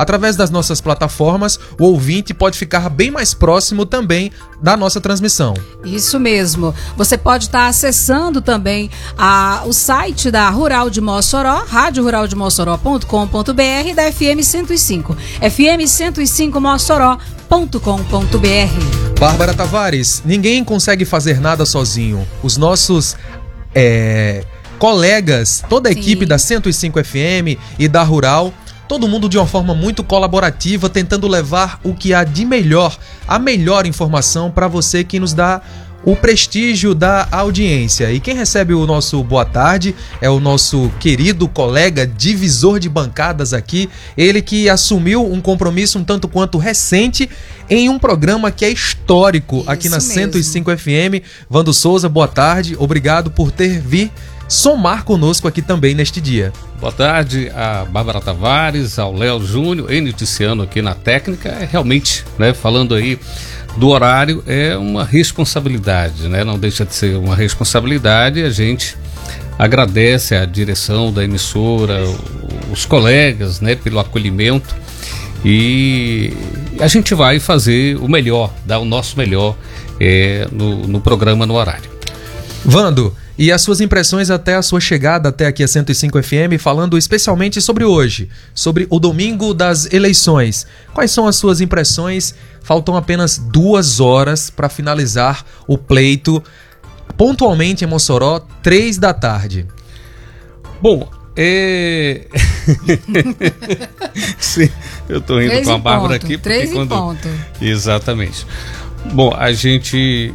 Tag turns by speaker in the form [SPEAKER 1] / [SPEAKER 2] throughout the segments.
[SPEAKER 1] através das nossas plataformas, o ouvinte pode ficar bem mais próximo também da nossa transmissão.
[SPEAKER 2] Isso mesmo. Você pode estar acessando também o site da Rural de Mossoró, radioruraldemossoró.com.br e da FM 105, fm105mossoró.com.br.
[SPEAKER 1] Bárbara Tavares, ninguém consegue fazer nada sozinho. Os nossos colegas, toda a equipe da 105 FM e da Rural, todo mundo de uma forma muito colaborativa, tentando levar o que há de melhor, a melhor informação para você que nos dá o prestígio da audiência. E quem recebe o nosso boa tarde é o nosso querido colega, divisor de bancadas aqui, ele que assumiu um compromisso um tanto quanto recente em um programa que é histórico aqui na 105 FM. Vando Souza, boa tarde, obrigado por ter vindo somar conosco aqui também neste dia.
[SPEAKER 3] Boa tarde a Bárbara Tavares, ao Léo Júnior, Enio Tiziano aqui na técnica. Realmente, né, falando aí do horário, é uma responsabilidade, né? Não deixa de ser uma responsabilidade. A gente agradece a direção da emissora, os colegas, né, pelo acolhimento, e a gente vai fazer o melhor, dar o nosso melhor no programa, no horário.
[SPEAKER 1] Vando, e as suas impressões até a sua chegada até aqui a 105 FM, falando especialmente sobre hoje, sobre o domingo das eleições. Quais são as suas impressões? Faltam apenas 2 horas para finalizar o pleito, pontualmente em Mossoró, 3 da tarde.
[SPEAKER 3] Bom, Sim, eu tô rindo com a Bárbara aqui.
[SPEAKER 2] 3 em ponto.
[SPEAKER 3] Exatamente. Bom, a gente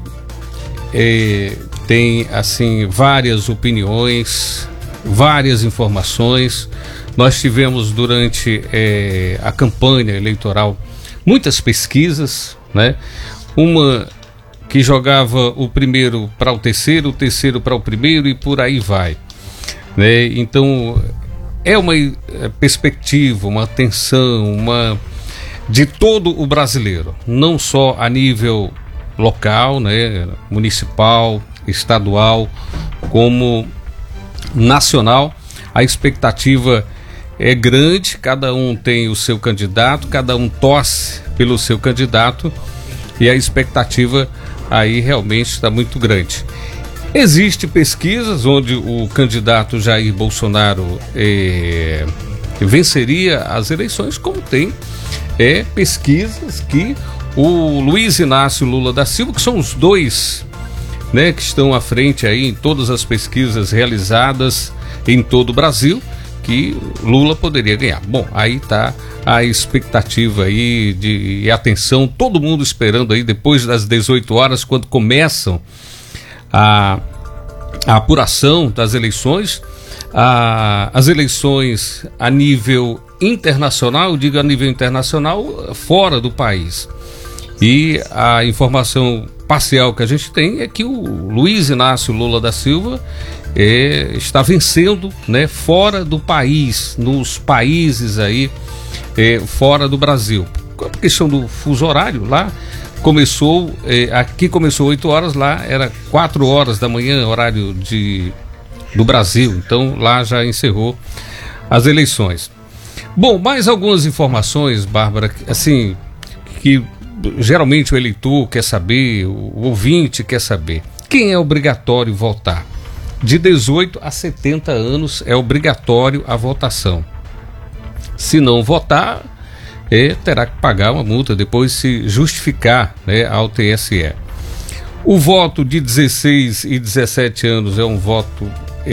[SPEAKER 3] tem, assim, várias opiniões, várias informações. Nós tivemos durante a campanha eleitoral muitas pesquisas, né? Uma que jogava o primeiro para o terceiro para o primeiro e por aí vai, né? Então é uma perspectiva, uma atenção, de todo o brasileiro, não só a nível local, né, municipal, estadual, como nacional. A expectativa é grande, cada um tem o seu candidato, cada um torce pelo seu candidato, e a expectativa aí realmente está muito grande. Existem pesquisas onde o candidato Jair Bolsonaro venceria as eleições, como tem pesquisas que o Luiz Inácio Lula da Silva, que são os dois, né, que estão à frente aí em todas as pesquisas realizadas em todo o Brasil, que Lula poderia ganhar. Bom, aí está a expectativa aí de atenção, todo mundo esperando aí depois das 18 horas, quando começam a apuração das eleições, as eleições a nível internacional, digo a nível internacional, fora do país. E a informação parcial que a gente tem é que o Luiz Inácio Lula da Silva está vencendo, né, fora do país, nos países aí fora do Brasil. A questão do fuso horário, lá começou, aqui começou 8 horas, lá era 4 horas da manhã, horário do Brasil. Então lá já encerrou as eleições. Bom, mais algumas informações, Bárbara, assim, que geralmente o eleitor quer saber, o ouvinte quer saber. Quem é obrigatório votar? De 18 a 70 anos é obrigatório a votação. Se não votar, terá que pagar uma multa, depois se justificar, né, ao TSE. O voto de 16 e 17 anos é um voto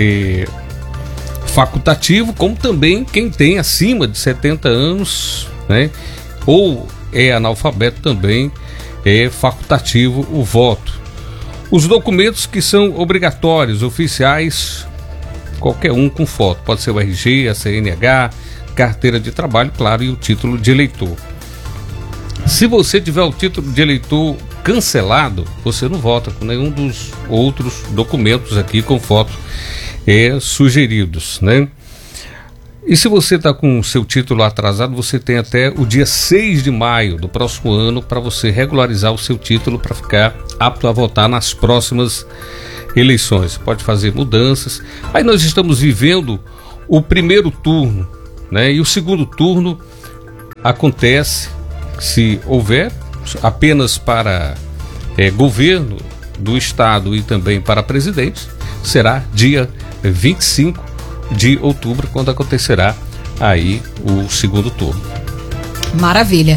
[SPEAKER 3] facultativo, como também quem tem acima de 70 anos, né, ou é analfabeto, também é facultativo o voto. Os documentos que são obrigatórios, oficiais, qualquer um com foto, pode ser o RG, a CNH, carteira de trabalho, claro, e o título de eleitor. Se você tiver o título de eleitor cancelado, você não vota com nenhum dos outros documentos aqui com foto sugeridos, né? E se você está com o seu título atrasado, você tem até o dia 6 de maio do próximo ano para você regularizar o seu título para ficar apto a votar nas próximas eleições. Você pode fazer mudanças. Aí nós estamos vivendo o primeiro turno, né? E o segundo turno acontece, se houver, apenas para governo do estado e também para presidente, será dia 25 de outubro, quando acontecerá aí o segundo turno.
[SPEAKER 2] Maravilha.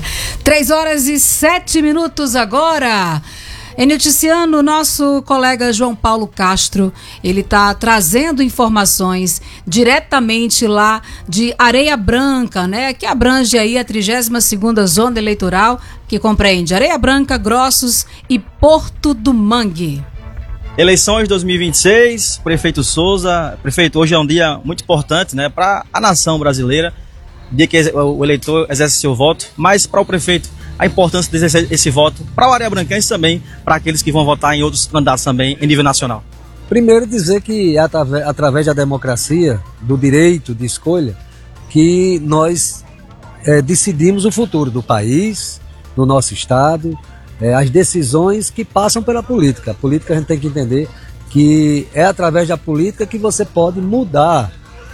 [SPEAKER 2] 3h07 agora. Em noticiando, nosso colega João Paulo Castro, ele está trazendo informações diretamente lá de Areia Branca, né? Que abrange aí a 32ª Zona Eleitoral, que compreende Areia Branca, Grossos e Porto do Mangue.
[SPEAKER 4] Eleições 2026, prefeito Souza. Prefeito, hoje é um dia muito importante, né, para a nação brasileira, dia que o eleitor exerce seu voto, mas para o prefeito, a importância de exercer esse voto para o areabranquense também, para aqueles que vão votar em outros candidatos também em nível nacional.
[SPEAKER 5] Primeiro dizer que através da democracia, do direito de escolha, que nós decidimos o futuro do país, do nosso estado, as decisões que passam pela política. A política, a gente tem que entender que é através da política que você pode mudar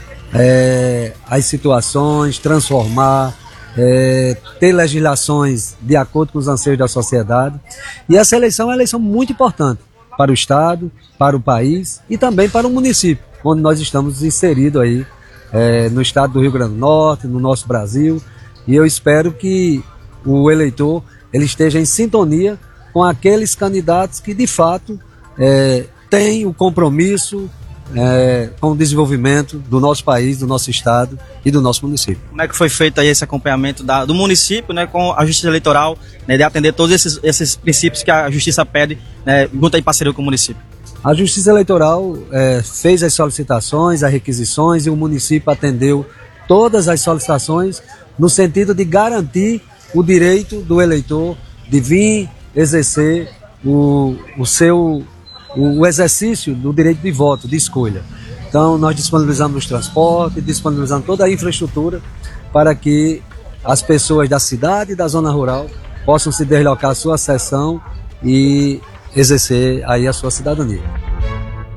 [SPEAKER 5] as situações, transformar, ter legislações de acordo com os anseios da sociedade. E essa eleição é uma eleição muito importante para o estado, para o país e também para o município, onde nós estamos inseridos aí, no estado do Rio Grande do Norte, no nosso Brasil. E eu espero que o eleitor ele esteja em sintonia com aqueles candidatos que de fato têm o compromisso com o desenvolvimento do nosso país, do nosso estado e do nosso município.
[SPEAKER 4] Como é que foi feito aí esse acompanhamento do município, né, com a Justiça Eleitoral, né, de atender todos esses princípios que a Justiça pede, né, junto em parceria com o município?
[SPEAKER 5] A Justiça Eleitoral fez as solicitações, as requisições, e o município atendeu todas as solicitações no sentido de garantir o direito do eleitor de vir exercer o exercício do direito de voto, de escolha. Então nós disponibilizamos transporte, disponibilizamos toda a infraestrutura para que as pessoas da cidade e da zona rural possam se deslocar à sua seção e exercer aí a sua cidadania.